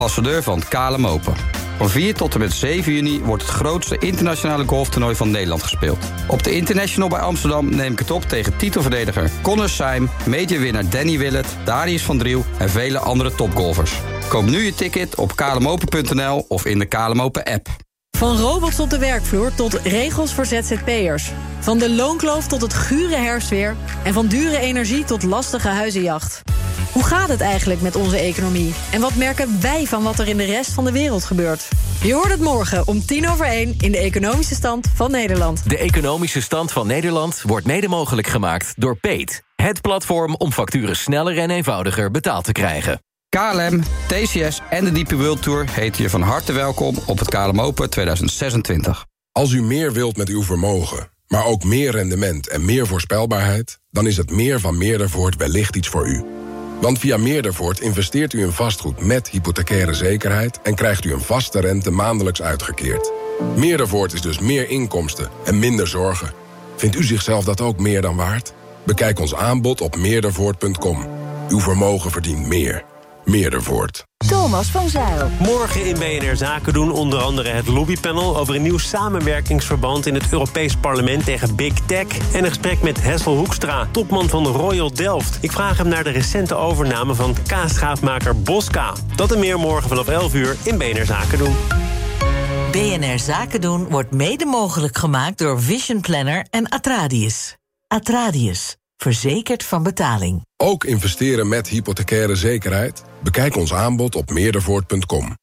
ambassadeur van KLM Open. Van 4 tot en met 7 juni wordt het grootste internationale golftoernooi van Nederland gespeeld. Op de International bij Amsterdam neem ik het op tegen titelverdediger Connor Syme, majorwinnaar Danny Willett, Darius van Driel en vele andere topgolfers. Koop nu je ticket op klmopen.nl of in de KLM Open app. Van robots op de werkvloer tot regels voor ZZP'ers. Van de loonkloof tot het gure herfstweer. En van dure energie tot lastige huizenjacht. Hoe gaat het eigenlijk met onze economie? En wat merken wij van wat er in de rest van de wereld gebeurt? Je hoort het morgen om 1:10 in de Economische Stand van Nederland. De Economische Stand van Nederland wordt mede mogelijk gemaakt door Peet. Het platform om facturen sneller en eenvoudiger betaald te krijgen. KLM, TCS en de DP World Tour heten je van harte welkom op het KLM Open 2026. Als u meer wilt met uw vermogen, maar ook meer rendement en meer voorspelbaarheid, dan is het meer van Meerdervoort wellicht iets voor u. Want via Meerdervoort investeert u in vastgoed met hypothecaire zekerheid en krijgt u een vaste rente maandelijks uitgekeerd. Meerdervoort is dus meer inkomsten en minder zorgen. Vindt u zichzelf dat ook meer dan waard? Bekijk ons aanbod op meerdervoort.com. Uw vermogen verdient meer. Meerdervoort. Thomas van Zijl. Morgen in BNR Zaken doen onder andere het lobbypanel over een nieuw samenwerkingsverband in het Europees Parlement tegen Big Tech en een gesprek met Hessel Hoekstra, topman van Royal Delft. Ik vraag hem naar de recente overname van kaasgaafmaker Bosca. Dat en meer morgen vanaf 11 uur in BNR Zaken doen. BNR Zaken doen wordt mede mogelijk gemaakt door Vision Planner en Atradius. Atradius. Verzekerd van betaling. Ook investeren met hypothecaire zekerheid? Bekijk ons aanbod op meerdervoort.com.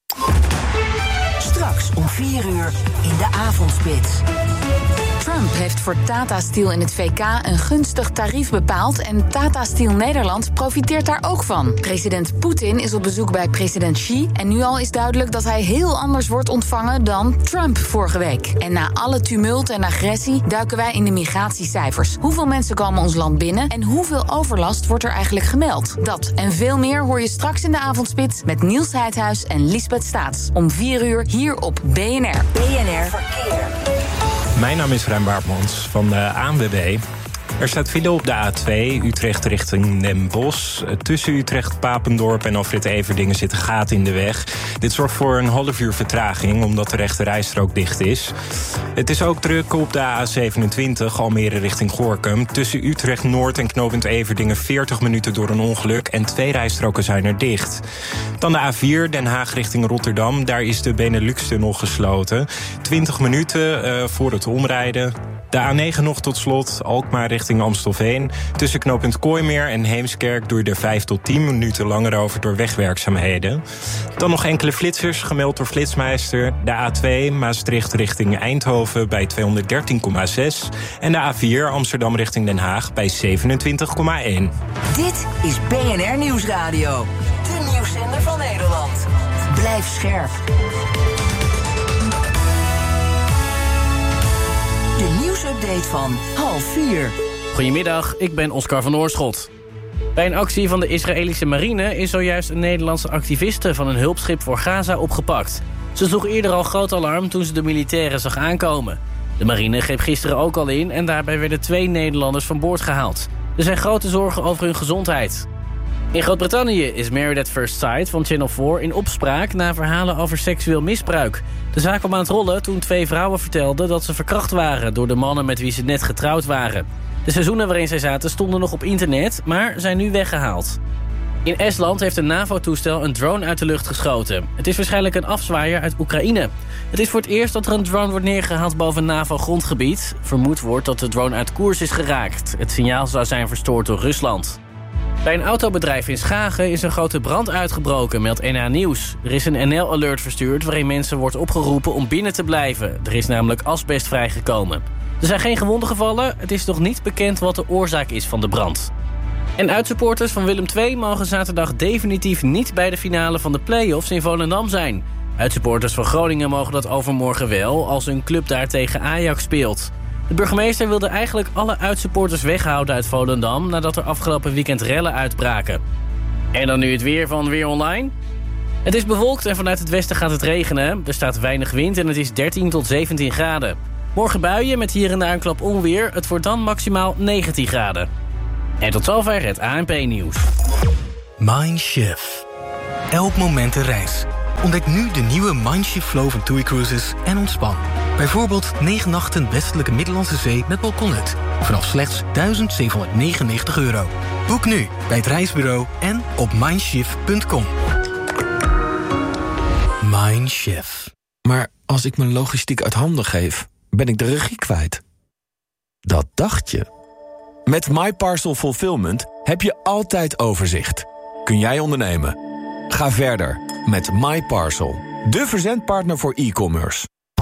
Straks om 4 uur in de avondspits. Trump heeft voor Tata Steel in het VK een gunstig tarief bepaald en Tata Steel Nederland profiteert daar ook van. President Poetin is op bezoek bij president Xi en nu al is duidelijk dat hij heel anders wordt ontvangen dan Trump vorige week. En na alle tumult en agressie duiken wij in de migratiecijfers. Hoeveel mensen komen ons land binnen en hoeveel overlast wordt er eigenlijk gemeld? Dat en veel meer hoor je straks in de avondspits met Niels Heidhuis en Liesbeth Staats. Om 4 uur hier op BNR. BNR Verkeer. Mijn naam is Ruim Baartmans van de ANWB. Er staat file op de A2, Utrecht richting Den Bosch. Tussen Utrecht, Papendorp en Afrit Everdingen zitten gaten in de weg. Dit zorgt voor een half uur vertraging, omdat de rechte rijstrook dicht is. Het is ook druk op de A27, Almere richting Gorinchem. Tussen Utrecht Noord en knooppunt Everdingen 40 minuten door een ongeluk en 2 rijstroken zijn er dicht. Dan de A4, Den Haag richting Rotterdam. Daar is de Benelux-tunnel gesloten. 20 minuten voor het omrijden. De A9 nog tot slot, Alkmaar richting Amstelveen. Tussen knooppunt Kooimeer en Heemskerk doe je er 5 tot 10 minuten langer over door wegwerkzaamheden. Dan nog enkele flitsers, gemeld door Flitsmeister. De A2 Maastricht richting Eindhoven bij 213,6. En de A4 Amsterdam richting Den Haag bij 27,1. Dit is BNR Nieuwsradio. De nieuwszender van Nederland. Blijf scherp. De nieuwsupdate van 3:30. Goedemiddag, ik ben Oscar van Oorschot. Bij een actie van de Israëlische marine is zojuist een Nederlandse activiste van een hulpschip voor Gaza opgepakt. Ze sloeg eerder al groot alarm toen ze de militairen zag aankomen. De marine greep gisteren ook al in en daarbij werden 2 Nederlanders van boord gehaald. Er zijn grote zorgen over hun gezondheid. In Groot-Brittannië is Married at First Sight van Channel 4 in opspraak na verhalen over seksueel misbruik. De zaak kwam aan het rollen toen 2 vrouwen vertelden dat ze verkracht waren door de mannen met wie ze net getrouwd waren. De seizoenen waarin zij zaten stonden nog op internet, maar zijn nu weggehaald. In Estland heeft een NAVO-toestel een drone uit de lucht geschoten. Het is waarschijnlijk een afzwaaier uit Oekraïne. Het is voor het eerst dat er een drone wordt neergehaald boven NAVO-grondgebied. Vermoed wordt dat de drone uit koers is geraakt. Het signaal zou zijn verstoord door Rusland. Bij een autobedrijf in Schagen is een grote brand uitgebroken, meldt NH Nieuws. Er is een NL-alert verstuurd waarin mensen wordt opgeroepen om binnen te blijven. Er is namelijk asbest vrijgekomen. Er zijn geen gewonden gevallen. Het is nog niet bekend wat de oorzaak is van de brand. En uitsupporters van Willem II mogen zaterdag definitief niet bij de finale van de play-offs in Volendam zijn. Uitsupporters van Groningen mogen dat overmorgen wel, als hun club daar tegen Ajax speelt. De burgemeester wilde eigenlijk alle uitsupporters weghouden uit Volendam nadat er afgelopen weekend rellen uitbraken. En dan nu het weer van Weer Online. Het is bewolkt en vanuit het westen gaat het regenen. Er staat weinig wind en het is 13 tot 17 graden. Morgen buien met hier en daar een klap onweer. Het wordt dan maximaal 19 graden. En tot zover het ANP-nieuws. Mindshift. Elk moment een reis. Ontdek nu de nieuwe Mindshift Flow van TUI Cruises en ontspan. Bijvoorbeeld 9 nachten westelijke Middellandse Zee met balkonhut. Vanaf slechts €1.799. Boek nu bij het reisbureau en op mindshift.com. Mindshift. Maar als ik mijn logistiek uit handen geef, ben ik de regie kwijt. Dat dacht je. Met MyParcel Fulfillment heb je altijd overzicht. Kun jij ondernemen? Ga verder met MyParcel, de verzendpartner voor e-commerce.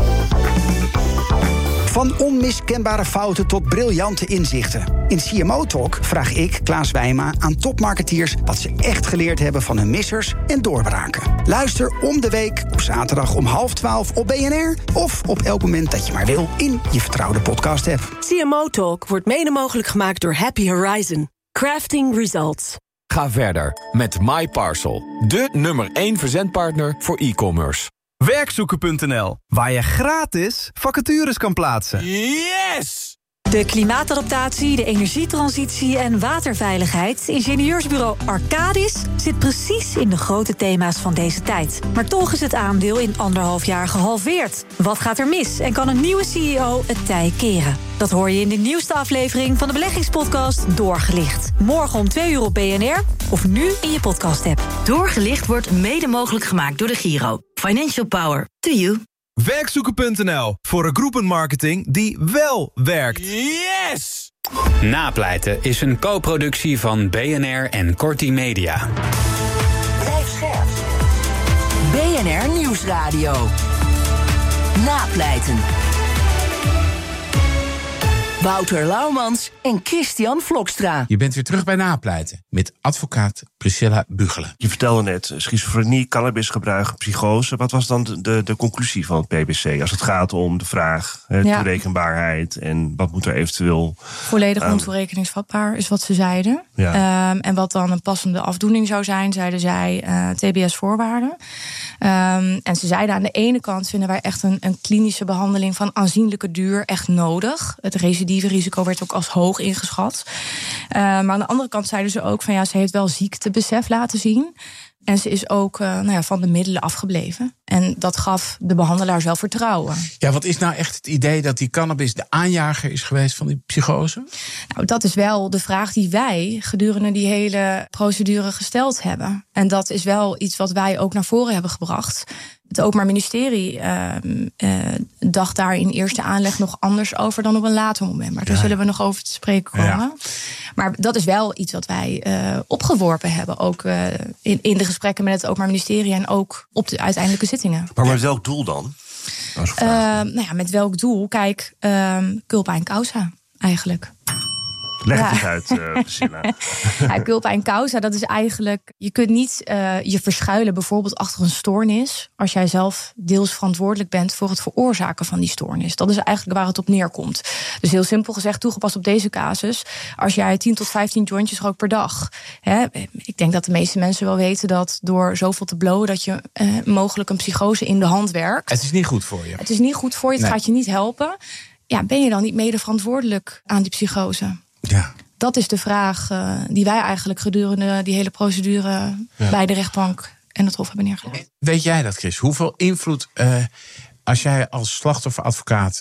Van onmiskenbare fouten tot briljante inzichten. In CMO Talk vraag ik, Klaas Wijma, aan topmarketeers wat ze echt geleerd hebben van hun missers en doorbraken. Luister om de week op zaterdag om 11:30 op BNR... of op elk moment dat je maar wil in je vertrouwde podcast-app. CMO Talk wordt mede mogelijk gemaakt door Happy Horizon. Crafting Results. Ga verder met MyParcel, de nummer 1 verzendpartner voor e-commerce. Werkzoeken.nl, waar je gratis vacatures kan plaatsen. Yes! De klimaatadaptatie, de energietransitie en waterveiligheid. Ingenieursbureau Arcadis zit precies in de grote thema's van deze tijd. Maar toch is het aandeel in 1,5 jaar gehalveerd. Wat gaat er mis en kan een nieuwe CEO het tij keren? Dat hoor je in de nieuwste aflevering van de beleggingspodcast Doorgelicht. Morgen om 2 uur op BNR of nu in je podcast-app. Doorgelicht wordt mede mogelijk gemaakt door de Giro. Financial Power to you. Werkzoeken.nl, voor een groepenmarketing die wel werkt. Yes! Napleiten is een co-productie van BNR en Corti Media. Blijf scherp. BNR Nieuwsradio. Napleiten. Wouter Laumans en Christian Vlokstra. Je bent weer terug bij Napleiten met advocaat Priscilla Bugelen. Je vertelde net, schizofrenie, cannabisgebruik, psychose. Wat was dan de conclusie van het PBC als het gaat om de vraag, toerekenbaarheid en wat moet er eventueel... Volledig ontoerekeningsvatbaar is wat ze zeiden. Ja. En wat dan een passende afdoening zou zijn, zeiden zij TBS-voorwaarden. En ze zeiden aan de ene kant vinden wij echt een klinische behandeling van aanzienlijke duur echt nodig. Het recidive-risico werd ook als hoog ingeschat. Maar aan de andere kant zeiden ze ook van ze heeft wel ziektebesef laten zien. En ze is ook van de middelen afgebleven. En dat gaf de behandelaars wel vertrouwen. Ja, wat is nou echt het idee dat die cannabis de aanjager is geweest van die psychose? Nou, dat is wel de vraag die wij gedurende die hele procedure gesteld hebben. En dat is wel iets wat wij ook naar voren hebben gebracht. Het Openbaar Ministerie dacht daar in eerste aanleg nog anders over dan op een later moment. Maar daar zullen we nog over te spreken komen. Ja. Maar dat is wel iets wat wij opgeworpen hebben. Ook in de gesprekken met het Openbaar Ministerie en ook op de uiteindelijke zittingen. Maar met welk doel dan? Met welk doel? Kijk, culpa en causa eigenlijk. Leg het eens uit, Priscilla. Culpa en causa, dat is eigenlijk... Je kunt niet je verschuilen bijvoorbeeld achter een stoornis als jij zelf deels verantwoordelijk bent voor het veroorzaken van die stoornis. Dat is eigenlijk waar het op neerkomt. Dus heel simpel gezegd, toegepast op deze casus, als jij 10 tot 15 jointjes rookt per dag. Ik denk dat de meeste mensen wel weten dat door zoveel te blowen dat je mogelijk een psychose in de hand werkt. Het is niet goed voor je. Het is niet goed voor je, het gaat je niet helpen. Ja, ben je dan niet mede verantwoordelijk aan die psychose? Ja. Dat is de vraag die wij eigenlijk gedurende die hele procedure bij de rechtbank en het Hof hebben neergelegd. Weet jij dat, Chris? Hoeveel invloed, als jij als slachtofferadvocaat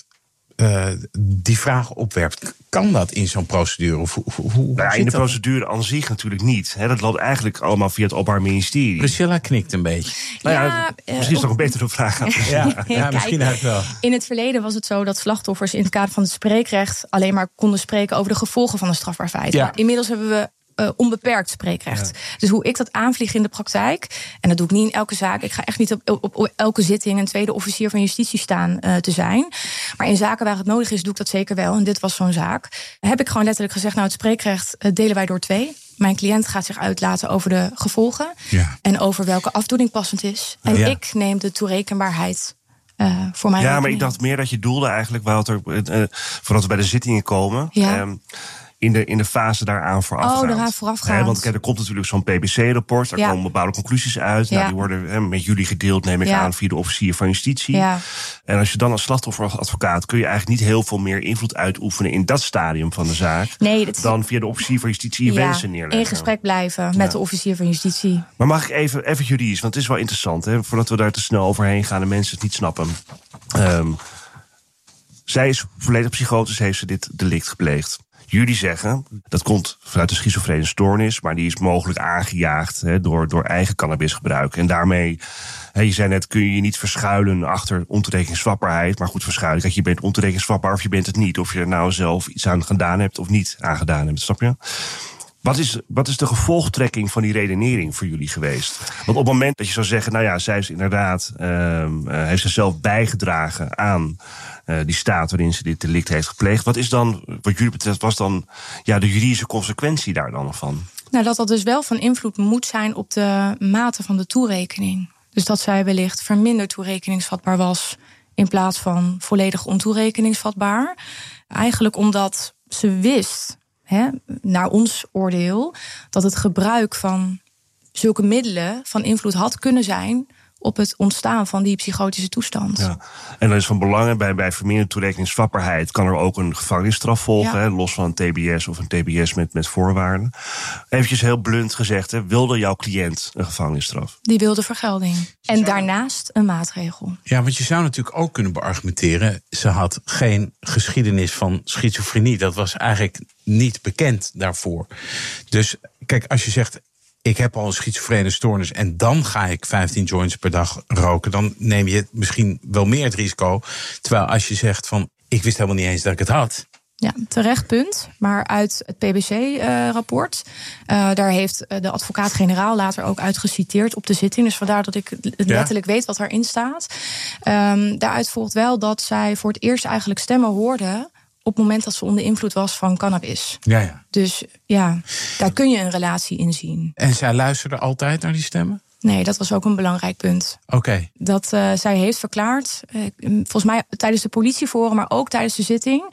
die vraag opwerpt, kan dat in zo'n procedure? In de procedure aan zich natuurlijk niet. Dat loopt eigenlijk allemaal via het Openbaar Ministerie. Priscilla knikt een beetje. Misschien is toch een betere vraag aan Priscilla. Ja, misschien eigenlijk wel. In het verleden was het zo dat slachtoffers in het kader van het spreekrecht alleen maar konden spreken over de gevolgen van een strafbaar feit. Ja. Inmiddels hebben we onbeperkt spreekrecht. Ja. Dus hoe ik dat aanvlieg in de praktijk, en dat doe ik niet in elke zaak. Ik ga echt niet op elke zitting een tweede officier van justitie staan te zijn. Maar in zaken waar het nodig is, doe ik dat zeker wel. En dit was zo'n zaak. Heb ik gewoon letterlijk gezegd, het spreekrecht delen wij door 2. Mijn cliënt gaat zich uitlaten over de gevolgen en over welke afdoening passend is. En ik neem de toerekenbaarheid voor mij. Ja, maar ik dacht meer dat je doelde eigenlijk, Wouter, voordat we bij de zittingen komen. Ja. in de fase daaraan voorafgaand. daaraan voorafgaand. Want er komt natuurlijk zo'n PBC-rapport. Daar komen bepaalde conclusies uit. Ja. Nou, die worden met jullie gedeeld, neem ik aan, via de officier van justitie. Ja. En als je dan als slachtofferadvocaat kun je eigenlijk niet heel veel meer invloed uitoefenen in dat stadium van de zaak. Nee, dan via de officier van justitie je wensen neerleggen. In gesprek blijven met de officier van justitie. Maar mag ik even juridisch, want het is wel interessant, hè, voordat we daar te snel overheen gaan en mensen het niet snappen. Zij is volledig psychotisch, heeft ze dit delict gepleegd. Jullie zeggen, dat komt vanuit de schizofrene stoornis, maar die is mogelijk aangejaagd door eigen cannabisgebruik. En daarmee, je zei net, kun je je niet verschuilen achter ontoerekeningsvatbaarheid. Maar goed, verschuilen. Kijk, je bent ontoerekeningsvatbaar of je bent het niet. Of je er nou zelf iets aan gedaan hebt of niet aan gedaan hebt, snap je? Wat is de gevolgtrekking van die redenering voor jullie geweest? Want op het moment dat je zou zeggen, nou ja, zij is inderdaad, heeft zichzelf bijgedragen aan die staat waarin ze dit delict heeft gepleegd. Wat is dan, wat jullie betreft, was dan de juridische consequentie daar dan nog van? Nou, dat dus wel van invloed moet zijn op de mate van de toerekening. Dus dat zij wellicht verminderd toerekeningsvatbaar was in plaats van volledig ontoerekeningsvatbaar. Eigenlijk omdat ze wist, naar ons oordeel, dat het gebruik van zulke middelen van invloed had kunnen zijn op het ontstaan van die psychotische toestand. Ja. En dat is van belang, bij verminderde toerekeningsvatbaarheid kan er ook een gevangenisstraf volgen, los van een TBS of een TBS met voorwaarden. Eventjes heel blunt gezegd, wilde jouw cliënt een gevangenisstraf? Die wilde vergelding. En daarnaast een maatregel. Ja, want je zou natuurlijk ook kunnen beargumenteren, ze had geen geschiedenis van schizofrenie. Dat was eigenlijk niet bekend daarvoor. Dus kijk, als je zegt, ik heb al een schizofrene stoornis en dan ga ik 15 joints per dag roken, dan neem je misschien wel meer het risico. Terwijl als je zegt van, ik wist helemaal niet eens dat ik het had. Ja, terecht punt. Maar uit het PBC-rapport, daar heeft de advocaat-generaal later ook uit geciteerd op de zitting. Dus vandaar dat ik letterlijk weet wat daarin staat. Daaruit volgt wel dat zij voor het eerst eigenlijk stemmen hoorde op het moment dat ze onder invloed was van cannabis. Ja. Dus daar kun je een relatie in zien. En zij luisterde altijd naar die stemmen? Nee, dat was ook een belangrijk punt. Oké. Dat zij heeft verklaard, volgens mij tijdens de politieforum, maar ook tijdens de zitting,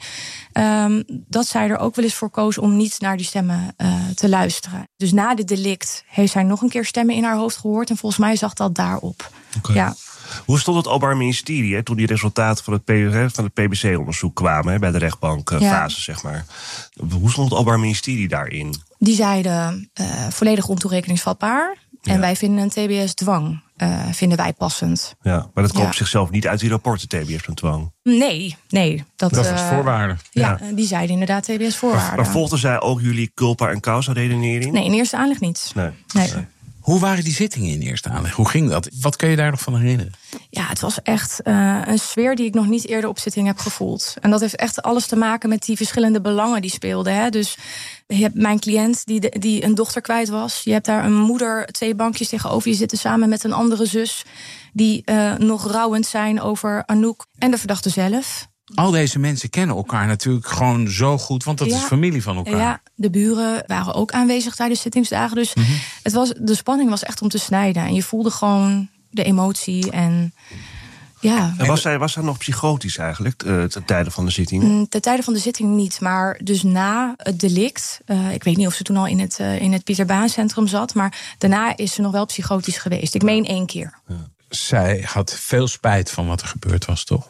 dat zij er ook wel eens voor koos om niet naar die stemmen te luisteren. Dus na dit delict heeft zij nog een keer stemmen in haar hoofd gehoord en volgens mij zag dat daarop. Okay. Ja. Hoe stond het Openbaar Ministerie toen die resultaten van het PBC-onderzoek kwamen bij de rechtbankfase, zeg maar? Hoe stond het Openbaar Ministerie daarin? Die zeiden volledig ontoerekeningsvatbaar. En wij vinden een TBS-dwang vinden wij passend. Ja, maar dat komt op zichzelf niet uit die rapporten, TBS en dwang. Nee. Dat was voorwaarde. Ja, die zeiden inderdaad TBS-voorwaarden. Maar volgden zij ook jullie culpa- en causa-redenering? Nee, in eerste aanleg niet. Nee. Hoe waren die zittingen in eerste aanleg? Hoe ging dat? Wat kun je daar nog van herinneren? Ja, het was echt een sfeer die ik nog niet eerder op zitting heb gevoeld. En dat heeft echt alles te maken met die verschillende belangen die speelden. Hè. Dus je hebt mijn cliënt die een dochter kwijt was. Je hebt daar een moeder, 2 bankjes tegenover je zitten samen met een andere zus die nog rouwend zijn over Anouk en de verdachte zelf. Al deze mensen kennen elkaar natuurlijk gewoon zo goed, want dat is familie van elkaar. Ja, de buren waren ook aanwezig tijdens zittingsdagen. Dus de spanning was echt om te snijden. En je voelde gewoon de emotie en ja. En was zij nog psychotisch eigenlijk, ten tijde van de zitting? Ten tijde van de zitting niet, maar dus na het delict. Ik weet niet of ze toen al in het Pieter Baan Centrum zat, maar daarna is ze nog wel psychotisch geweest. Ik meen 1 keer. Ja. Zij had veel spijt van wat er gebeurd was, toch?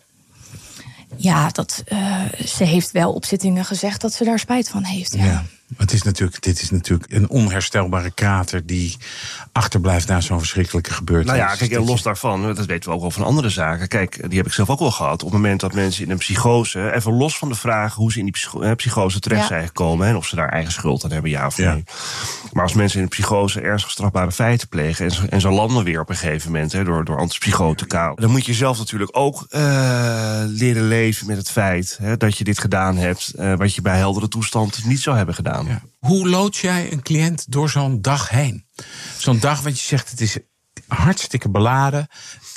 Ja, ze heeft wel op zittingen gezegd dat ze daar spijt van heeft. Ja. Dit is natuurlijk een onherstelbare krater die achterblijft na zo'n verschrikkelijke gebeurtenis. Nou ja, kijk, en los daarvan, dat weten we ook wel van andere zaken. Kijk, die heb ik zelf ook wel gehad. Op het moment dat mensen in een psychose, even los van de vraag hoe ze in die psychose terecht zijn gekomen, en of ze daar eigen schuld aan hebben, ja of nee. Maar als mensen in een psychose ernstig strafbare feiten plegen en ze landen weer op een gegeven moment door antipsychotica, dan moet je zelf natuurlijk ook leren leven met het feit dat je dit gedaan hebt, wat je bij heldere toestand niet zou hebben gedaan. Ja. Hoe lood jij een cliënt door zo'n dag heen? Zo'n dag, wat je zegt, het is hartstikke beladen.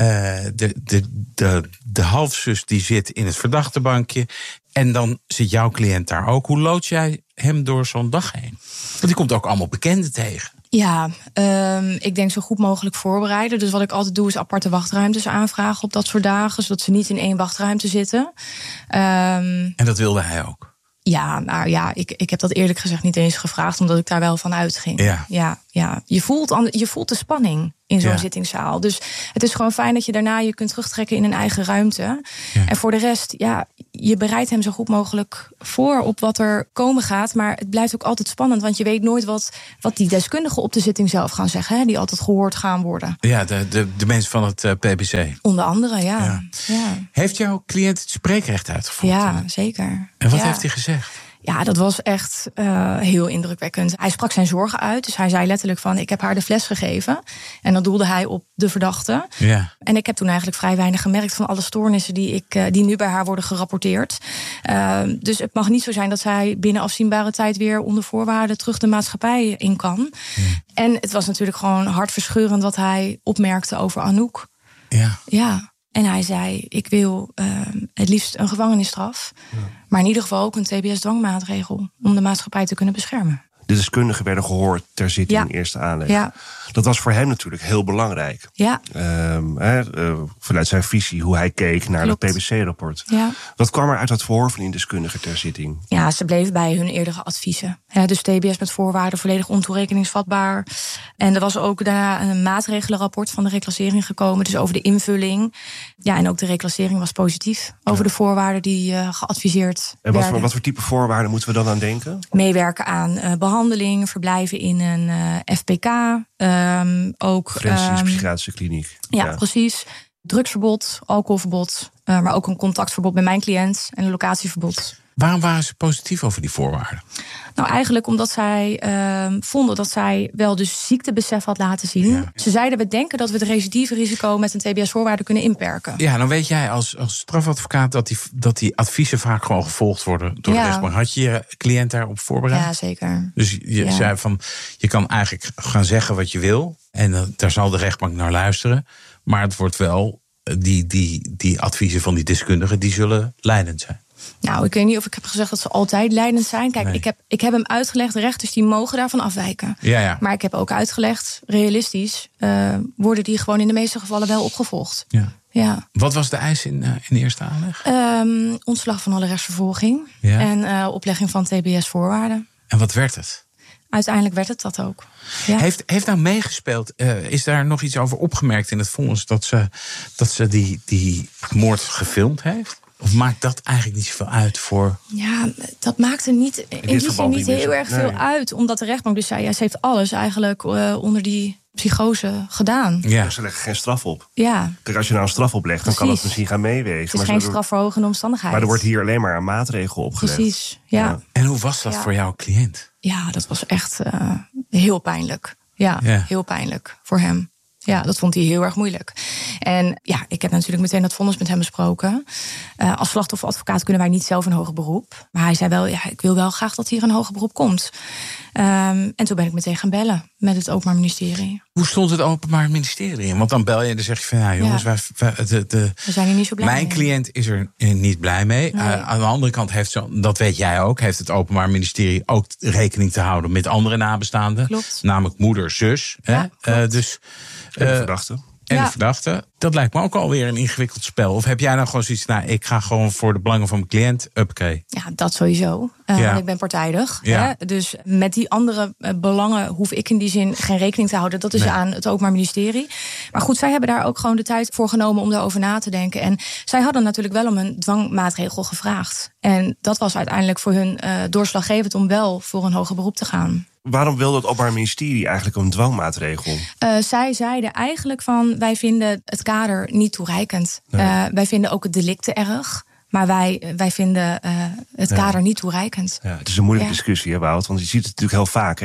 De halfzus die zit in het verdachtebankje. En dan zit jouw cliënt daar ook. Hoe lood jij hem door zo'n dag heen? Want die komt ook allemaal bekenden tegen. Ja, ik denk zo goed mogelijk voorbereiden. Dus wat ik altijd doe is aparte wachtruimtes aanvragen op dat soort dagen, zodat ze niet in 1 wachtruimte zitten. En dat wilde hij ook? Ja, nou ja, ik heb dat eerlijk gezegd niet eens gevraagd, omdat ik daar wel van uitging. Ja. Je voelt de spanning in zo'n zittingszaal. Dus het is gewoon fijn dat je daarna je kunt terugtrekken in een eigen ruimte. Ja. En voor de rest, je bereidt hem zo goed mogelijk voor op wat er komen gaat. Maar het blijft ook altijd spannend, want je weet nooit wat die deskundigen op de zitting zelf gaan zeggen. Hè, die altijd gehoord gaan worden. Ja, de mensen van het PBC. Onder andere, ja. Heeft jouw cliënt het spreekrecht uitgevoerd? Ja, zeker. En wat heeft hij gezegd? Ja, dat was echt heel indrukwekkend. Hij sprak zijn zorgen uit. Dus hij zei letterlijk van, ik heb haar de fles gegeven. En dat doelde hij op de verdachte. Ja. En ik heb toen eigenlijk vrij weinig gemerkt van alle stoornissen die nu bij haar worden gerapporteerd. Dus het mag niet zo zijn dat zij binnen afzienbare tijd weer onder voorwaarden terug de maatschappij in kan. Ja. En het was natuurlijk gewoon hartverscheurend wat hij opmerkte over Anouk. Ja. En hij zei, ik wil het liefst een gevangenisstraf. Ja. Maar in ieder geval ook een TBS-dwangmaatregel om de maatschappij te kunnen beschermen. De deskundigen werden gehoord ter zitting in eerste aanleg. Ja. Dat was voor hem natuurlijk heel belangrijk. Ja. Vanuit zijn visie, hoe hij keek naar het PBC-rapport. Ja. Wat kwam er uit dat verhoor van die deskundigen ter zitting? Ja, ze bleven bij hun eerdere adviezen. Dus TBS met voorwaarden, volledig ontoerekeningsvatbaar. En er was ook daarna een maatregelenrapport van de reclassering gekomen. Dus over de invulling. Ja, en ook de reclassering was positief. Over de voorwaarden die geadviseerd werden. En wat voor type voorwaarden moeten we dan aan denken? Meewerken aan behandeling, verblijven in een FPK. Ook forensische psychiatrische kliniek. Ja, precies. Drugsverbod, alcoholverbod, maar ook een contactverbod met mijn cliënt en een locatieverbod. Waarom waren ze positief over die voorwaarden? Nou, eigenlijk omdat zij vonden dat zij wel dus ziektebesef had laten zien. Ja. Ze zeiden, we denken dat we het recidive-risico met een TBS-voorwaarde kunnen inperken. Ja, dan weet jij als strafadvocaat dat die adviezen vaak gewoon gevolgd worden door de rechtbank. Had je je cliënt daarop voorbereid? Ja, zeker. Dus je zei van, je kan eigenlijk gaan zeggen wat je wil. En daar zal de rechtbank naar luisteren. Maar het wordt wel, die adviezen van die deskundigen, die zullen leidend zijn. Nou, ik weet niet of ik heb gezegd dat ze altijd leidend zijn. Kijk, nee. ik heb hem uitgelegd, de rechters die mogen daarvan afwijken. Ja. Maar ik heb ook uitgelegd, realistisch, worden die gewoon in de meeste gevallen wel opgevolgd. Ja. Wat was de eis in eerste aanleg? Ontslag van alle rechtsvervolging en oplegging van TBS-voorwaarden. En wat werd het? Uiteindelijk werd het dat ook. Ja. Heeft nou meegespeeld, is daar nog iets over opgemerkt in het vonnis dat ze die moord gefilmd heeft? Of maakt dat eigenlijk niet zoveel uit voor? Ja, dat maakte niet in die zin niet heel erg veel uit. Omdat de rechtbank dus zei, ze heeft alles eigenlijk onder die psychose gedaan. Ja. Ze leggen geen straf op. Ja. Kijk, als je nou een straf oplegt, dan kan het misschien gaan meewegen. Het is geen strafverhogende omstandigheid. Maar er wordt hier alleen maar een maatregel opgelegd. Precies, ja. En hoe was dat voor jouw cliënt? Ja, dat was echt heel pijnlijk. Ja, heel pijnlijk voor hem. Ja, dat vond hij heel erg moeilijk. En ja, ik heb natuurlijk meteen dat vonnis met hem besproken. Als slachtofferadvocaat kunnen wij niet zelf een hoger beroep. Maar hij zei wel, ik wil wel graag dat hier een hoger beroep komt. En toen ben ik meteen gaan bellen met het Openbaar Ministerie. Hoe stond het Openbaar Ministerie in? Want dan bel je en dan zeg je van, jongens, we zijn er niet zo blij mee. Mijn cliënt is er niet blij mee. Nee. Aan de andere kant dat weet jij ook, heeft het Openbaar Ministerie ook rekening te houden met andere nabestaanden. Klopt. Namelijk moeder, zus. Ja, dus en de verdachte. En de verdachte. Dat lijkt me ook alweer een ingewikkeld spel. Of heb jij nou gewoon zoiets, ik ga gewoon voor de belangen van mijn cliënt, uppakee. Ja, dat sowieso. Ik ben partijdig. Ja. Hè? Dus met die andere belangen hoef ik in die zin geen rekening te houden. Dat is aan het Openbaar Ministerie. Maar goed, zij hebben daar ook gewoon de tijd voor genomen om daarover na te denken. En zij hadden natuurlijk wel om een dwangmaatregel gevraagd. En dat was uiteindelijk voor hun doorslaggevend om wel voor een hoger beroep te gaan. Waarom wilde het Openbaar Ministerie eigenlijk een dwangmaatregel? Zij zeiden eigenlijk van, wij vinden het kader niet toereikend. Nee. Wij vinden ook het delict te erg. Maar wij vinden het kader niet toereikend. Ja, het is een moeilijke discussie, hè, Wout? Want je ziet het natuurlijk heel vaak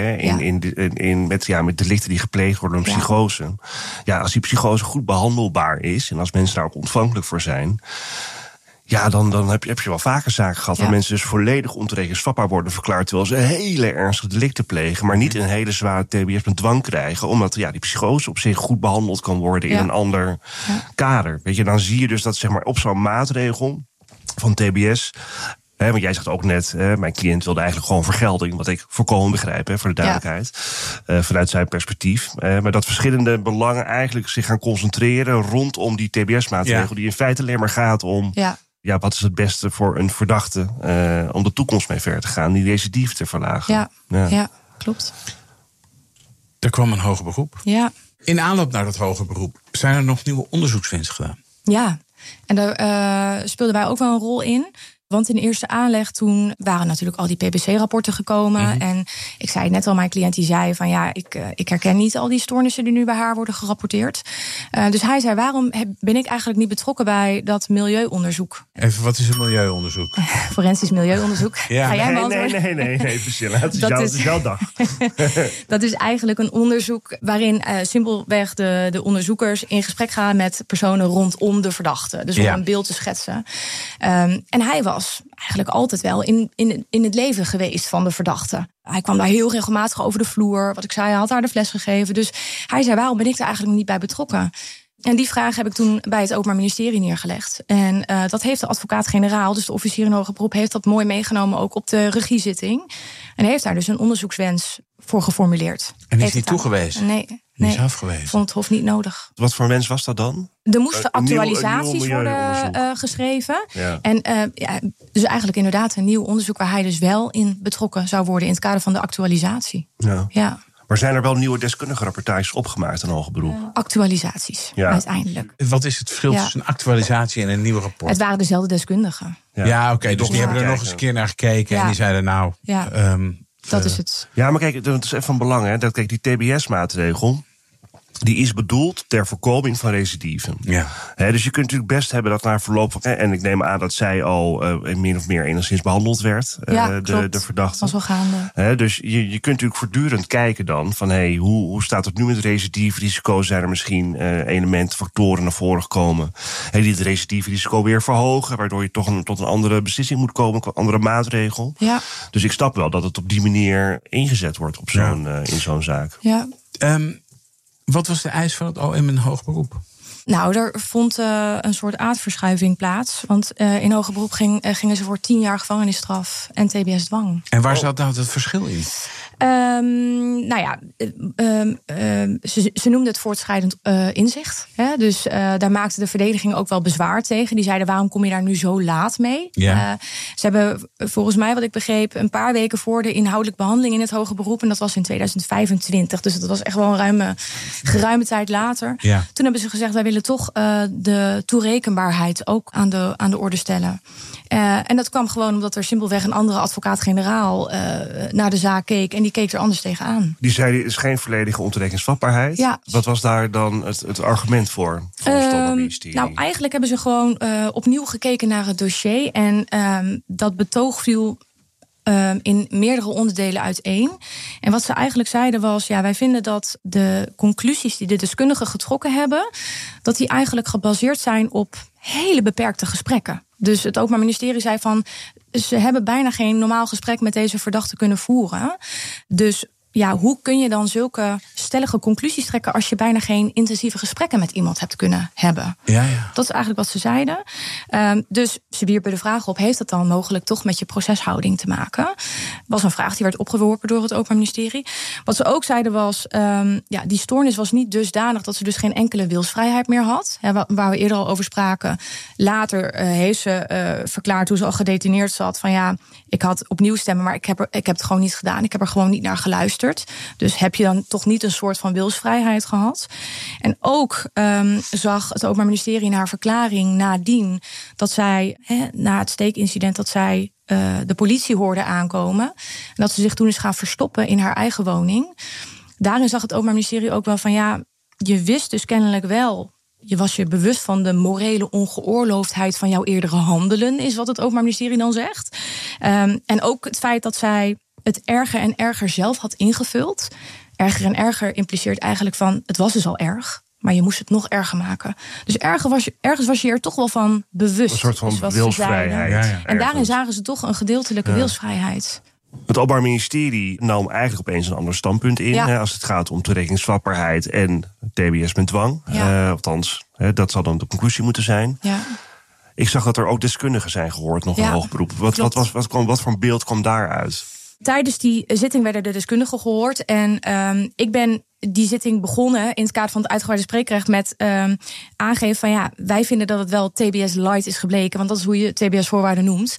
met delicten die gepleegd worden door een psychose. Ja, als die psychose goed behandelbaar is en als mensen daar ook ontvankelijk voor zijn, ja, dan heb je wel vaker zaken gehad waar mensen dus volledig ontoerekeningsvatbaar worden verklaard, terwijl ze hele ernstige delicten plegen, maar niet een hele zware TBS met dwang krijgen, omdat die psychose op zich goed behandeld kan worden in een ander kader. Weet je, dan zie je dus dat zeg maar op zo'n maatregel van TBS. Want jij zegt ook net, mijn cliënt wilde eigenlijk gewoon vergelding, wat ik volkomen begrijp, voor de duidelijkheid, vanuit zijn perspectief. Maar dat verschillende belangen eigenlijk zich gaan concentreren rondom die TBS-maatregel, die in feite alleen maar gaat om wat is het beste voor een verdachte om de toekomst mee verder te gaan, die recidive te verlagen. Ja, klopt. Er kwam een hoger beroep. Ja. In aanloop naar dat hoger beroep zijn er nog nieuwe onderzoekswensen gedaan. Ja, en daar speelden wij ook wel een rol in. Want in de eerste aanleg toen waren natuurlijk al die PBC-rapporten gekomen. Mm-hmm. En ik zei net al, mijn cliënt die zei van ik herken niet al die stoornissen die nu bij haar worden gerapporteerd. Dus hij zei, waarom ben ik eigenlijk niet betrokken bij dat milieuonderzoek? Even, wat is een milieuonderzoek? Forensisch milieuonderzoek. Ja. Ga jij beantwoorden? Nee, Priscilla, het is jouw dag. Dat is eigenlijk een onderzoek waarin simpelweg de onderzoekers in gesprek gaan met personen rondom de verdachte. Dus om een beeld te schetsen. En hij was eigenlijk altijd wel in het leven geweest van de verdachte. Hij kwam daar heel regelmatig over de vloer. Wat ik zei, hij had haar de fles gegeven. Dus hij zei, waarom ben ik er eigenlijk niet bij betrokken? En die vraag heb ik toen bij het Openbaar Ministerie neergelegd. En dat heeft de advocaat-generaal, dus de officier in hoger beroep, heeft dat mooi meegenomen ook op de regiezitting. En heeft daar dus een onderzoekswens voor geformuleerd. En is die toegewezen? Nee. Is afgewezen. Vond het Hof niet nodig. Wat voor wens was dat dan? Er moesten actualisaties worden geschreven. Ja. En dus eigenlijk inderdaad een nieuw onderzoek waar hij dus wel in betrokken zou worden in het kader van de actualisatie. Ja. Maar zijn er wel nieuwe deskundige rapportages opgemaakt in hoger beroep? Actualisaties, uiteindelijk. Wat is het verschil tussen een actualisatie en een nieuw rapport? Het waren dezelfde deskundigen. Ja, oké, dus die hebben er nog eens een keer naar gekeken en die zeiden dat is het. Ja, maar kijk, dat is even van belang. Hè. Dat, kijk, die TBS-maatregel, die is bedoeld ter voorkoming van recidiven. Ja. Dus je kunt natuurlijk best hebben dat na verloop van... En ik neem aan dat zij al min of meer enigszins behandeld werd. De verdachte. Was wel gaande. Dus je kunt natuurlijk voortdurend kijken dan van... hoe staat het nu met recidief risico? Zijn er misschien elementen, factoren naar voren gekomen... die het recidief risico weer verhogen... waardoor je toch tot een andere beslissing moet komen... een andere maatregel. Ja. Dus ik snap wel dat het op die manier ingezet wordt op in zo'n zaak. Ja. Wat was de eis van het OM in hoger beroep? Nou, er vond een soort aardverschuiving plaats. Want in hoger beroep gingen ze voor 10 jaar gevangenisstraf en tbs-dwang. En waar zat nou het verschil in? Ze noemden het voortschrijdend inzicht. Hè? Dus daar maakte de verdediging ook wel bezwaar tegen. Die zeiden, waarom kom je daar nu zo laat mee? Ja. Ze hebben volgens mij, wat ik begreep, een paar weken voor de inhoudelijke behandeling in het hoger beroep. En dat was in 2025. Dus dat was echt wel een geruime tijd later. Ja. Toen hebben ze gezegd, wij willen toch de toerekenbaarheid ook aan de orde stellen. En dat kwam gewoon omdat er simpelweg een andere advocaat-generaal naar de zaak keek. En die keek er anders tegenaan. Die zei, er is geen volledige ontoerekeningsvatbaarheid. Ja. Wat was daar dan het argument voor? Nou, eigenlijk hebben ze gewoon opnieuw gekeken naar het dossier. En dat betoog viel in meerdere onderdelen uiteen. En wat ze eigenlijk zeiden was, wij vinden dat de conclusies die de deskundigen getrokken hebben, dat die eigenlijk gebaseerd zijn op hele beperkte gesprekken. Dus het Openbaar Ministerie zei van, ze hebben bijna geen normaal gesprek met deze verdachte kunnen voeren. Dus hoe kun je dan zulke stellige conclusies trekken als je bijna geen intensieve gesprekken met iemand hebt kunnen hebben? Ja. Dat is eigenlijk wat ze zeiden. Dus ze wierpen de vraag op, heeft dat dan mogelijk toch met je proceshouding te maken? Was een vraag die werd opgeworpen door het Openbaar Ministerie. Wat ze ook zeiden was, die stoornis was niet dusdanig dat ze dus geen enkele wilsvrijheid meer had. Waar we eerder al over spraken. Later heeft ze verklaard, toen ze al gedetineerd zat, van ik had opnieuw stemmen, maar ik heb het gewoon niet gedaan. Ik heb er gewoon niet naar geluisterd. Dus heb je dan toch niet een soort van wilsvrijheid gehad? En ook zag het Openbaar Ministerie in haar verklaring nadien dat zij, na het steekincident, dat zij de politie hoorde aankomen. En dat ze zich toen is gaan verstoppen in haar eigen woning. Daarin zag het Openbaar Ministerie ook wel van je wist dus kennelijk wel. Je was je bewust van de morele ongeoorloofdheid van jouw eerdere handelen, is wat het Openbaar Ministerie dan zegt. En ook het feit dat zij het erger en erger zelf had ingevuld. Erger en erger impliceert eigenlijk van, het was dus al erg, maar je moest het nog erger maken. Dus ergens was je er toch wel van bewust. Een soort van wilsvrijheid. En daarin zagen ze toch een gedeeltelijke wilsvrijheid. Het Openbaar Ministerie nam eigenlijk opeens een ander standpunt in. Als het gaat om toerekeningsvatbaarheid en TBS met dwang. Althans, dat zal dan de conclusie moeten zijn. Ja. Ik zag dat er ook deskundigen zijn gehoord, nog een hoog beroep. Wat voor een beeld kwam daaruit? Tijdens die zitting werden de deskundigen gehoord. En ik ben die zitting begonnen in het kader van het uitgebreide spreekrecht met aangeven van wij vinden dat het wel TBS light is gebleken, want dat is hoe je TBS-voorwaarden noemt.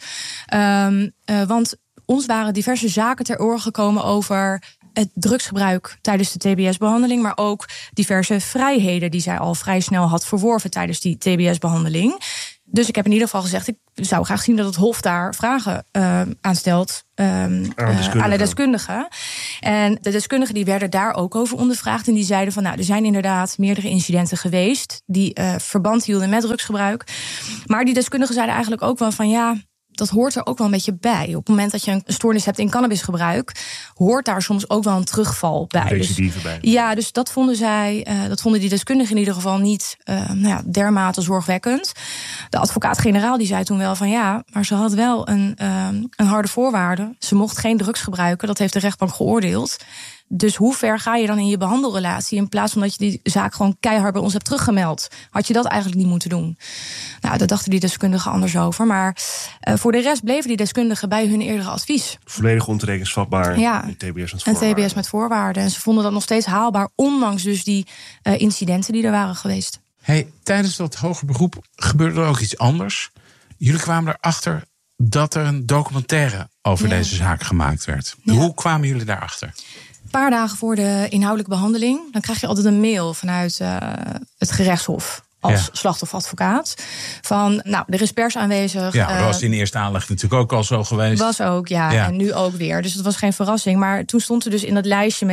Want ons waren diverse zaken ter oren gekomen over het drugsgebruik tijdens de TBS-behandeling, maar ook diverse vrijheden die zij al vrij snel had verworven tijdens die TBS-behandeling. Dus ik heb in ieder geval gezegd, ik zou graag zien dat het Hof daar vragen aan stelt aan de deskundigen. En de deskundigen die werden daar ook over ondervraagd. En die zeiden van, er zijn inderdaad meerdere incidenten geweest die verband hielden met drugsgebruik. Maar die deskundigen zeiden eigenlijk ook wel van dat hoort er ook wel een beetje bij. Op het moment dat je een stoornis hebt in cannabisgebruik, hoort daar soms ook wel een terugval bij. Recidive bij. Ja, dus dat vonden zij, dat vonden die deskundigen in ieder geval niet dermate zorgwekkend. De advocaat-generaal die zei toen wel van maar ze had wel een harde voorwaarde. Ze mocht geen drugs gebruiken, dat heeft de rechtbank geoordeeld. Dus hoe ver ga je dan in je behandelrelatie in plaats van dat je die zaak gewoon keihard bij ons hebt teruggemeld? Had je dat eigenlijk niet moeten doen? Nou, daar dachten die deskundigen anders over. Maar voor de rest bleven die deskundigen bij hun eerdere advies. Volledig ontoerekeningsvatbaar. En TBS met voorwaarden. En ze vonden dat nog steeds haalbaar, ondanks dus die incidenten die er waren geweest. Tijdens dat hoger beroep gebeurde er ook iets anders. Jullie kwamen erachter dat er een documentaire over deze zaak gemaakt werd. Ja. Hoe kwamen jullie daarachter? Een paar dagen voor de inhoudelijke behandeling, dan krijg je altijd een mail vanuit het gerechtshof als slachtofferadvocaat. Van, er is pers aanwezig. Ja, dat was in eerste aanleg natuurlijk ook al zo geweest. Was ook, en nu ook weer. Dus dat was geen verrassing. Maar toen stond er dus in dat lijstje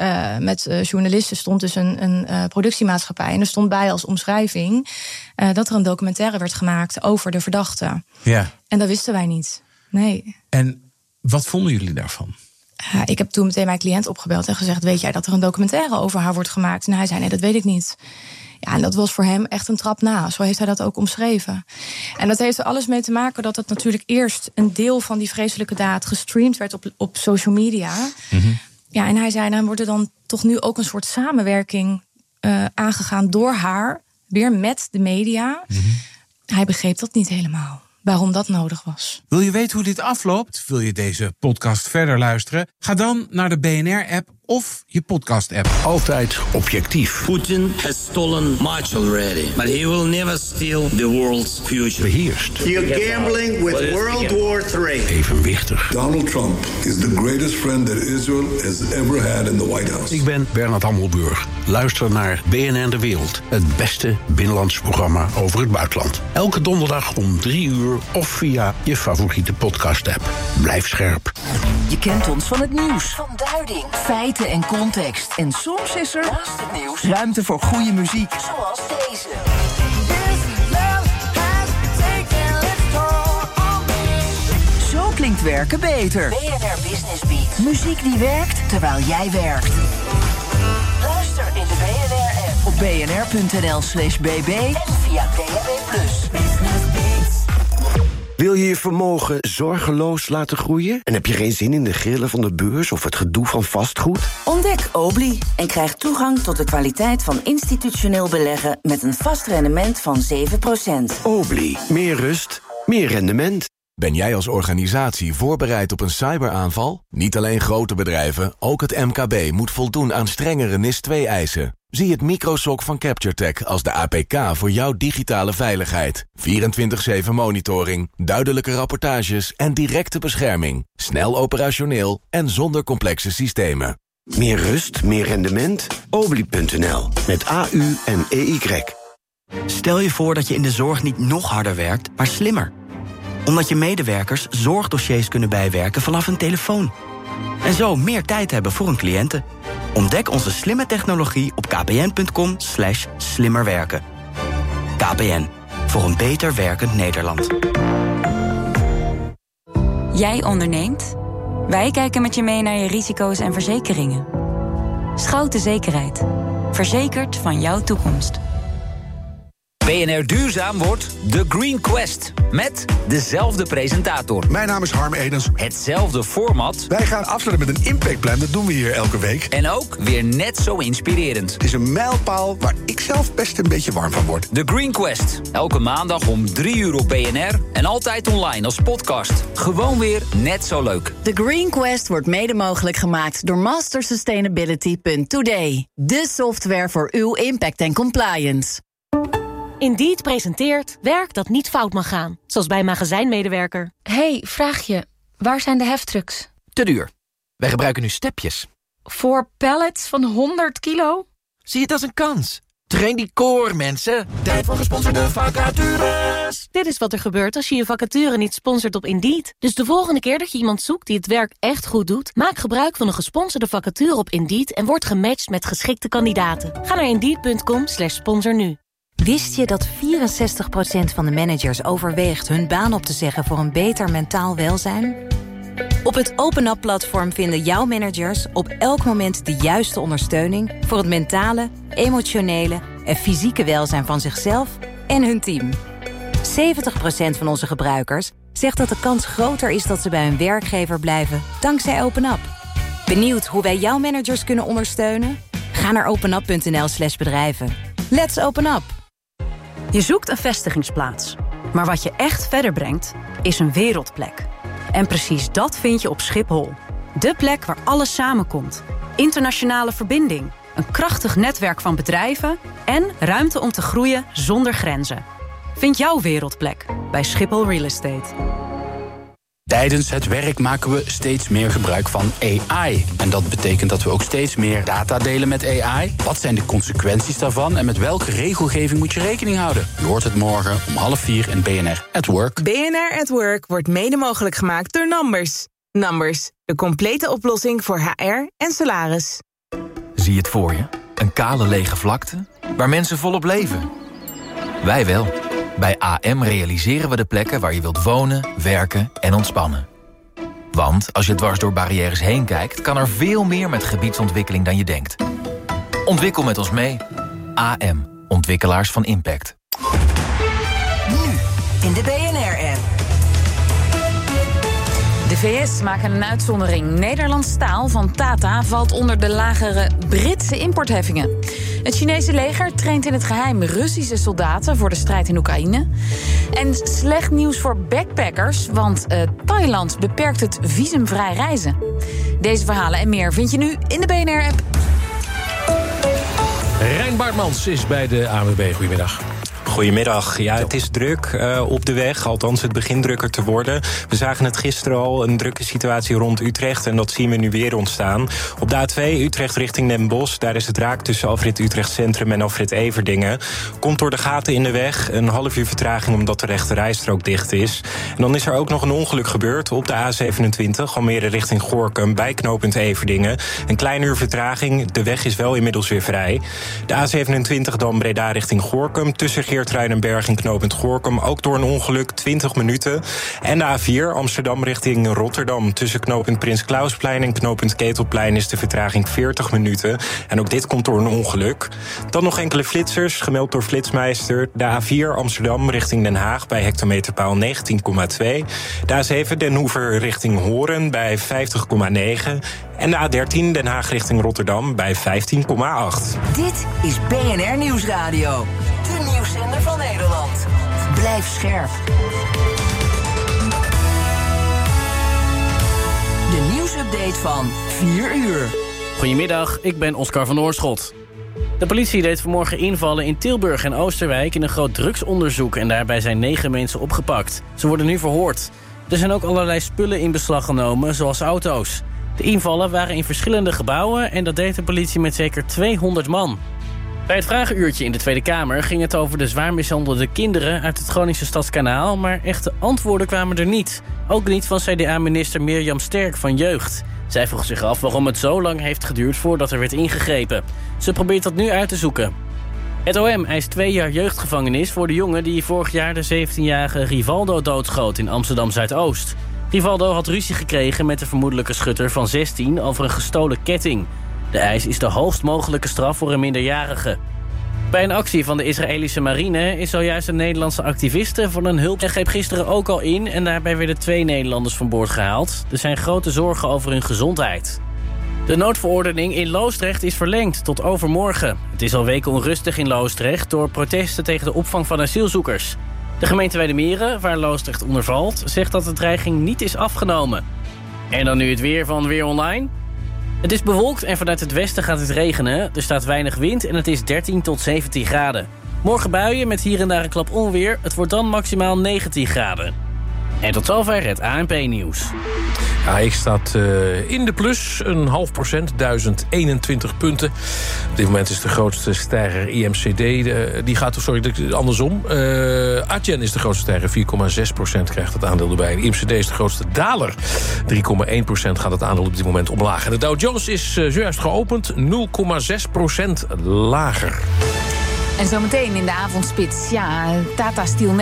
met journalisten stond dus een productiemaatschappij. En er stond bij als omschrijving dat er een documentaire werd gemaakt over de verdachte. Ja. En dat wisten wij niet. Nee. En wat vonden jullie daarvan? Ik heb toen meteen mijn cliënt opgebeld en gezegd, weet jij dat er een documentaire over haar wordt gemaakt? En hij zei, nee, dat weet ik niet. Ja, en dat was voor hem echt een trap na. Zo heeft hij dat ook omschreven. En dat heeft er alles mee te maken dat het natuurlijk eerst een deel van die vreselijke daad gestreamd werd op social media. Mm-hmm. Ja, en hij zei, dan wordt er dan toch nu ook een soort samenwerking aangegaan door haar, weer met de media. Mm-hmm. Hij begreep dat niet helemaal. Waarom dat nodig was. Wil je weten hoe dit afloopt? Wil je deze podcast verder luisteren? Ga dan naar de BNR-app of je podcast-app. Altijd objectief. Putin has stolen much already, but he will never steal the world's future. Beheerst. You're gambling with World War III. Evenwichtig. Donald Trump is the greatest friend that Israel has ever had in the White House. Ik ben Bernard Hammelburg. Luister naar BNR De Wereld. Het beste binnenlands programma over het buitenland. Elke donderdag om 3:00 of via je favoriete podcast-app. Blijf scherp. Je kent ons van het nieuws, van duiding, feiten en context. En soms is er, naast het nieuws, ruimte voor goede muziek. Zoals deze. Zo klinkt werken beter. BNR Business Beat. Muziek die werkt terwijl jij werkt. Luister in de BNR-app op bnr.nl/bb en via DAB+. Wil je je vermogen zorgeloos laten groeien? En heb je geen zin in de grillen van de beurs of het gedoe van vastgoed? Ontdek Obli en krijg toegang tot de kwaliteit van institutioneel beleggen met een vast rendement van 7%. Obli, meer rust, meer rendement. Ben jij als organisatie voorbereid op een cyberaanval? Niet alleen grote bedrijven, ook het MKB moet voldoen aan strengere NIS-2-eisen. Zie het microsok van CaptureTech als de APK voor jouw digitale veiligheid. 24/7 monitoring, duidelijke rapportages en directe bescherming. Snel operationeel en zonder complexe systemen. Meer rust, meer rendement? Obli.nl met AU en EY. Stel je voor dat je in de zorg niet nog harder werkt, maar slimmer. Omdat je medewerkers zorgdossiers kunnen bijwerken vanaf een telefoon. En zo meer tijd hebben voor hun cliënten. Ontdek onze slimme technologie op kpn.com/slimmerwerken. KPN, voor een beter werkend Nederland. Jij onderneemt? Wij kijken met je mee naar je risico's en verzekeringen. Schouten Zekerheid. Verzekerd van jouw toekomst. BNR Duurzaam wordt The Green Quest. Met dezelfde presentator. Mijn naam is Harm Edens. Hetzelfde format. Wij gaan afsluiten met een impactplan. Dat doen we hier elke week. En ook weer net zo inspirerend. Het is een mijlpaal waar ik zelf best een beetje warm van word. The Green Quest. Elke maandag om 3 uur op BNR. En altijd online als podcast. Gewoon weer net zo leuk. The Green Quest wordt mede mogelijk gemaakt door mastersustainability.today. De software voor uw impact en compliance. Indeed presenteert werk dat niet fout mag gaan. Zoals bij een magazijnmedewerker. Hey, vraagje. Waar zijn de heftrucks? Te duur. Wij gebruiken nu stepjes. Voor pallets van 100 kilo? Zie het als een kans. Train die core, mensen. Tijd voor gesponsorde vacatures. Dit is wat er gebeurt als je je vacature niet sponsort op Indeed. Dus de volgende keer dat je iemand zoekt die het werk echt goed doet, maak gebruik van een gesponsorde vacature op Indeed en word gematcht met geschikte kandidaten. Ga naar Indeed.com/sponsor nu. Wist je dat 64% van de managers overweegt hun baan op te zeggen voor een beter mentaal welzijn? Op het OpenUp-platform vinden jouw managers op elk moment de juiste ondersteuning voor het mentale, emotionele en fysieke welzijn van zichzelf en hun team. 70% van onze gebruikers zegt dat de kans groter is dat ze bij hun werkgever blijven dankzij OpenUp. Benieuwd hoe wij jouw managers kunnen ondersteunen? Ga naar openup.nl/bedrijven. Let's open up! Je zoekt een vestigingsplaats. Maar wat je echt verder brengt, is een wereldplek. En precies dat vind je op Schiphol. De plek waar alles samenkomt. Internationale verbinding, een krachtig netwerk van bedrijven en ruimte om te groeien zonder grenzen. Vind jouw wereldplek bij Schiphol Real Estate. Tijdens het werk maken we steeds meer gebruik van AI. En dat betekent dat we ook steeds meer data delen met AI. Wat zijn de consequenties daarvan en met welke regelgeving moet je rekening houden? Je hoort het morgen om 3:30 in BNR at Work. BNR at Work wordt mede mogelijk gemaakt door Numbers. Numbers, de complete oplossing voor HR en salaris. Zie je het voor je? Een kale lege vlakte waar mensen volop leven. Wij wel. Bij AM realiseren we de plekken waar je wilt wonen, werken en ontspannen. Want als je dwars door barrières heen kijkt, kan er veel meer met gebiedsontwikkeling dan je denkt. Ontwikkel met ons mee. AM, ontwikkelaars van impact. Nu in de BNR-app. De VS maken een uitzondering. Nederlands staal van Tata valt onder de lagere Britse importheffingen. Het Chinese leger traint in het geheim Russische soldaten voor de strijd in Oekraïne. En slecht nieuws voor backpackers, want Thailand beperkt het visumvrij reizen. Deze verhalen en meer vind je nu in de BNR-app. Rein Baartmans is bij de ANWB. Goedemiddag. Goedemiddag. Ja, het is druk op de weg. Althans, het begint drukker te worden. We zagen het gisteren al, een drukke situatie rond Utrecht. En dat zien we nu weer ontstaan. Op de A2 Utrecht richting Den Bosch. Daar is het raak tussen afrit Utrecht Centrum en afrit Everdingen. Komt door de gaten in de weg. Een half uur vertraging omdat de rechte rijstrook dicht is. En dan is er ook nog een ongeluk gebeurd op de A27. Almere richting Gorinchem bij knooppunt Everdingen. Een klein uur vertraging. De weg is wel inmiddels weer vrij. De A27 dan Breda richting Gorinchem. Tussen Geertruidenberg en knooppunt Gorinchem. Ook door een ongeluk 20 minuten. En de A4 Amsterdam richting Rotterdam. Tussen knooppunt Prins Klausplein en knooppunt Ketelplein is de vertraging 40 minuten. En ook dit komt door een ongeluk. Dan nog enkele flitsers, gemeld door Flitsmeister. De A4 Amsterdam richting Den Haag bij hectometerpaal 19,2. De A7 Den Hoever richting Horen bij 50,9. En de A13 Den Haag richting Rotterdam bij 15,8. Dit is BNR Nieuwsradio. De nieuwszender van Nederland. Blijf scherp. De nieuwsupdate van 4 uur. Goedemiddag, ik ben Oscar van Oorschot. De politie deed vanmorgen invallen in Tilburg en Oosterwijk in een groot drugsonderzoek en daarbij zijn 9 mensen opgepakt. Ze worden nu verhoord. Er zijn ook allerlei spullen in beslag genomen, zoals auto's. De invallen waren in verschillende gebouwen en dat deed de politie met zeker 200 man. Bij het vragenuurtje in de Tweede Kamer ging het over de zwaar mishandelde kinderen uit het Groningse Stadskanaal, maar echte antwoorden kwamen er niet. Ook niet van CDA-minister Mirjam Sterk van Jeugd. Zij vroeg zich af waarom het zo lang heeft geduurd voordat er werd ingegrepen. Ze probeert dat nu uit te zoeken. Het OM eist 2 jaar jeugdgevangenis voor de jongen die vorig jaar de 17-jarige Rivaldo doodschoot in Amsterdam-Zuidoost. Rivaldo had ruzie gekregen met de vermoedelijke schutter van 16 over een gestolen ketting. De eis is de hoogst mogelijke straf voor een minderjarige. Bij een actie van de Israëlische marine is zojuist een Nederlandse activiste van een hulp... en greep gisteren ook al in en daarbij werden 2 Nederlanders van boord gehaald. Er zijn grote zorgen over hun gezondheid. De noodverordening in Loosdrecht is verlengd tot overmorgen. Het is al weken onrustig in Loosdrecht door protesten tegen de opvang van asielzoekers. De gemeente Weijdermieren, waar Loosdrecht onder valt, zegt dat de dreiging niet is afgenomen. En dan nu het weer van Weer Online. Het is bewolkt en vanuit het westen gaat het regenen. Er staat weinig wind en het is 13 tot 17 graden. Morgen buien met hier en daar een klap onweer. Het wordt dan maximaal 19 graden. En tot zover het ANP-nieuws. AX staat in de plus, een 0,5%, 1021 punten. Op dit moment is de grootste stijger IMCD, die gaat, andersom. Adyen is de grootste stijger, 4,6% krijgt het aandeel erbij. De IMCD is de grootste daler, 3,1% gaat het aandeel op dit moment omlaag. En de Dow Jones is zojuist geopend, 0,6% lager. En zometeen in de avondspits, Tata Steel